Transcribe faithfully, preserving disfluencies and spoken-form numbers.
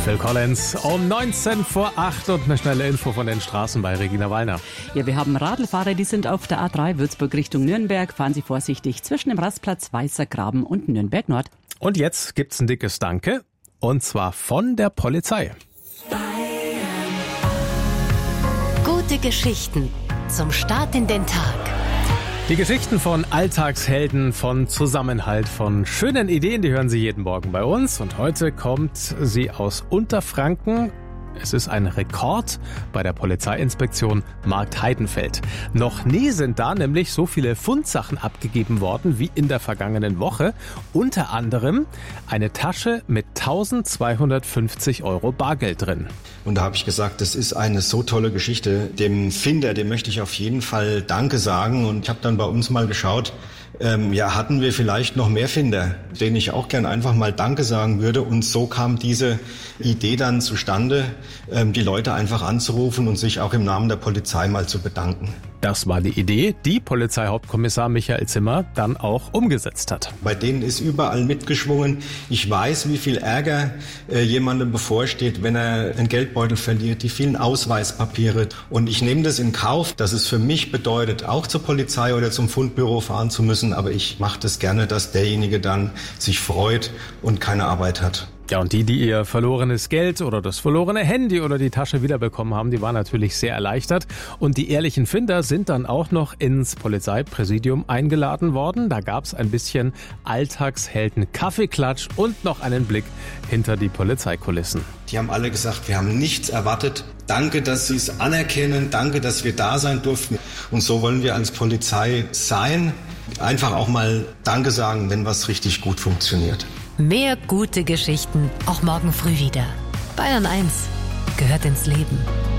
Phil Collins um neunzehn vor acht und eine schnelle Info von den Straßen bei Regina Wallner. Ja, wir haben Radlfahrer, die sind auf der A drei Würzburg Richtung Nürnberg. Fahren Sie vorsichtig zwischen dem Rastplatz Weißer Graben und Nürnberg Nord. Und jetzt gibt's ein dickes Danke, und zwar von der Polizei. Gute Geschichten zum Start in den Tag. Die Geschichten von Alltagshelden, von Zusammenhalt, von schönen Ideen, die hören Sie jeden Morgen bei uns. Und heute kommt sie aus Unterfranken. Es ist ein Rekord bei der Polizeiinspektion Marktheidenfeld. Noch nie sind da nämlich so viele Fundsachen abgegeben worden wie in der vergangenen Woche. Unter anderem eine Tasche mit eintausendzweihundertfünfzig Euro Bargeld drin. Und da habe ich gesagt, das ist eine so tolle Geschichte. Dem Finder, dem möchte ich auf jeden Fall Danke sagen. Und ich habe dann bei uns mal geschaut, ähm, ja, hatten wir vielleicht noch mehr Finder, denen ich auch gern einfach mal Danke sagen würde. Und so kam diese Idee dann zustande, ähm, die Leute einfach anzurufen und sich auch im Namen der Polizei mal zu bedanken. Das war die Idee, die Polizeihauptkommissar Michael Zimmer dann auch umgesetzt hat. Bei denen ist überall mitgeschwungen. Ich weiß, wie viel Ärger äh, jemandem bevorsteht, wenn er einen Geldbeutel verliert, die vielen Ausweispapiere. Und ich nehme das in Kauf, dass es für mich bedeutet, auch zur Polizei oder zum Fundbüro fahren zu müssen. Aber ich mache das gerne, dass derjenige dann sich freut und keine Arbeit hat. Ja, und die, die ihr verlorenes Geld oder das verlorene Handy oder die Tasche wiederbekommen haben, die waren natürlich sehr erleichtert. Und die ehrlichen Finder sind dann auch noch ins Polizeipräsidium eingeladen worden. Da gab's ein bisschen Alltagshelden-Kaffeeklatsch und noch einen Blick hinter die Polizeikulissen. Die haben alle gesagt, wir haben nichts erwartet. Danke, dass Sie es anerkennen. Danke, dass wir da sein durften. Und so wollen wir als Polizei sein. Einfach auch mal Danke sagen, wenn was richtig gut funktioniert. Mehr gute Geschichten, auch morgen früh wieder. Bayern eins gehört ins Leben.